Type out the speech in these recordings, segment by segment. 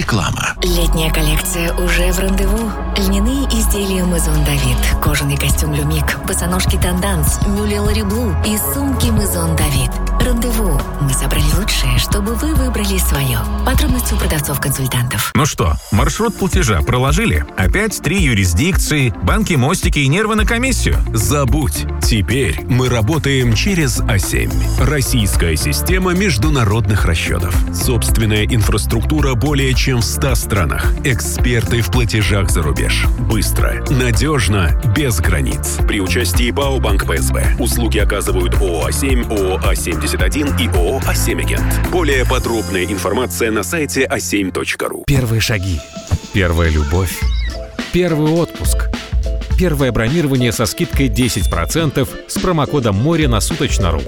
Реклама. Летняя коллекция уже в рандеву. Льняные изделия Maison David, кожаный костюм Люмик, босоножки Танданс, мюле Лори Блу и сумки Maison David. Рандеву. Мы собрали лучшее, чтобы вы выбрали свое. Подробности у продавцов-консультантов. Ну что, маршрут платежа проложили? Опять 3 юрисдикции, банки, мостики и нервы на комиссию? Забудь. Теперь мы работаем через А7. Российская система международных расчетов. Собственная инфраструктура более чем в 100 странах. Эксперты в платежах за рубеж. Быстро, надежно, без границ. При участии ПАО «Банк ПСБ». Услуги оказывают ООО А7, ООО А71 и ООО А7-агент. Более подробная информация на сайте a7.ru. Первые шаги. Первая любовь. Первый отпуск. Первое бронирование со скидкой 10% с промокодом «Море» на Суточно.ру.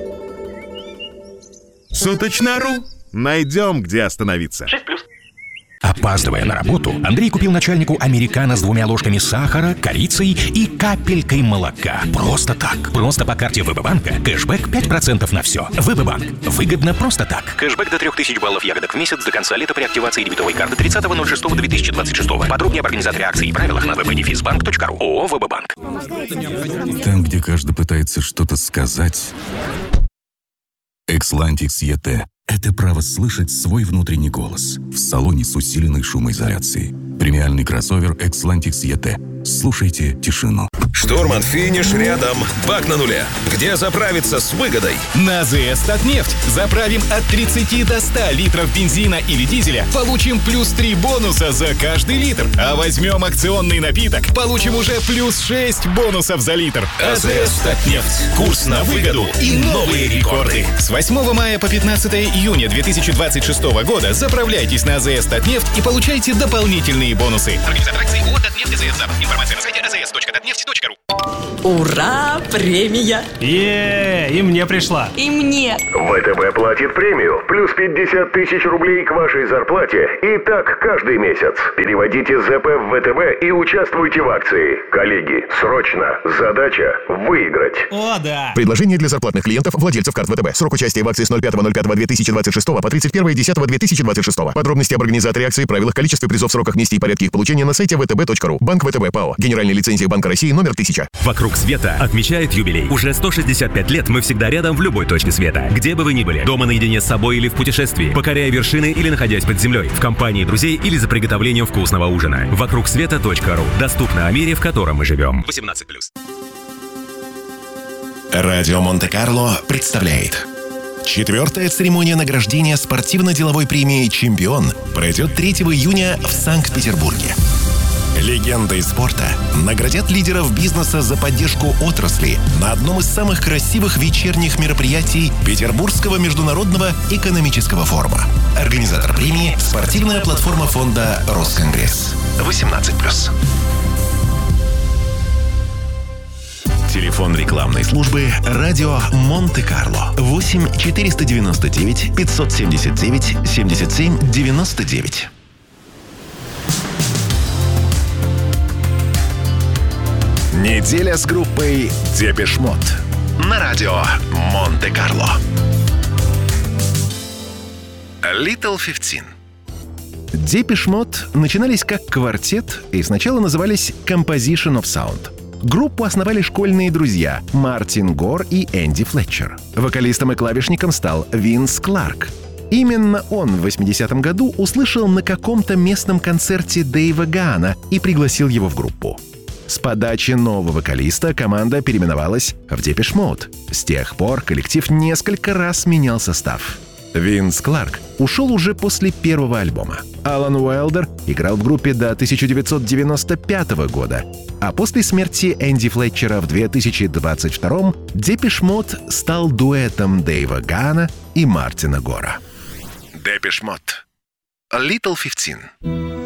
Суточно.ру. Найдем, где остановиться. 6+. Опаздывая на работу, Андрей купил начальнику американо с 2 ложками сахара, корицей и капелькой молока. Просто так. Просто по карте ВБ-банка. Кэшбэк 5% на все. ВБ-банк. Выгодно просто так. Кэшбэк до 3000 баллов ягодок в месяц до конца лета при активации дебетовой карты 30.06.2026. Подробнее об организаторе акций и правилах на www.defizbank.ru. ООО ВБ-банк. Там, где каждый пытается что-то сказать, Xlantix ET — это право слышать свой внутренний голос в салоне с усиленной шумоизоляцией. Премиальный кроссовер Xlantix ET. Слушайте тишину. Штурман, финиш рядом. Бак на нуле. Где заправиться с выгодой? На ЗС «Татнефть». Заправим от 30 до 100 литров бензина или дизеля. Получим плюс 3 бонуса за каждый литр. А возьмем акционный напиток. Получим уже плюс 6 бонусов за литр. АЗС «Татнефть». Курс на выгоду и новые рекорды. С 8 мая по 15 июня 2026 года заправляйтесь на АЗС «Татнефть» и получайте дополнительные бонусы. Организатор акций ООО «Татнефть АЗС Запад». Информация на сайте azs.tatneft.ru. Ура! Премия! И мне пришла. И мне! ВТБ платит премию. Плюс 50 тысяч рублей к вашей зарплате. И так каждый месяц. Переводите ЗП в ВТБ и участвуйте в акции. Коллеги, срочно. Задача – выиграть. О, да! Предложение для зарплатных клиентов, владельцев карт ВТБ. Срок участия в акции с 05.05.2026 по 31.10.2026. Подробности об организаторе акции, правилах, количестве призов, сроках, месте и порядке их получения на сайте vtb.ru. Банк ВТБ ПАО. Генеральная лицензия Банка России номер 1000. «Вокруг света» отмечает юбилей. Уже 165 лет мы всегда рядом в любой точке света. Где бы вы ни были. Дома наедине с собой или в путешествии. Покоряя вершины или находясь под землей. В компании друзей или за приготовлением вкусного ужина. «Вокругсвета.ру». Доступно о мире, в котором мы живем. 18+. Радио Монте-Карло представляет. 4-я церемония награждения спортивно-деловой премии «Чемпион» пройдет 3 июня в Санкт-Петербурге. Легендой спорта наградят лидеров бизнеса за поддержку отрасли на одном из самых красивых вечерних мероприятий Петербургского международного экономического форума. Организатор премии – спортивная платформа фонда «Росконгресс». 18+. Телефон рекламной службы «Радио Монте-Карло» 8 499 579 77 99. Неделя с группой Депеш Мод на радио Монте-Карло. Little 15. Депеш Мод начинались как квартет и сначала назывались Composition of Sound. Группу основали школьные друзья Мартин Гор и Энди Флетчер. Вокалистом и клавишником стал Винс Кларк. Именно он в 80-м году услышал на каком-то местном концерте Дэйва Гаана и пригласил его в группу. С подачи нового вокалиста команда переименовалась в Депеш Мод. С тех пор коллектив несколько раз менял состав. Винс Кларк ушел уже после первого альбома. Алан Уайлдер играл в группе до 1995 года, а после смерти Энди Флетчера в 2022-м Депеш Мод стал дуэтом Дэйва Гаана и Мартина Гора. Депеш Мод. Little 15.